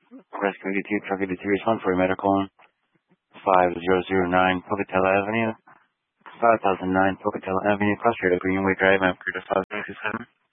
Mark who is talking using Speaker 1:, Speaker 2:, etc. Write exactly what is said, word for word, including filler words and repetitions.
Speaker 1: Rescue eighty-two, Truck eighty-two, respond for a medical. five thousand nine Pocatello Avenue. five thousand nine Pocatello Avenue, Cross Greenway Drive, Map Cruiser five zero two seven.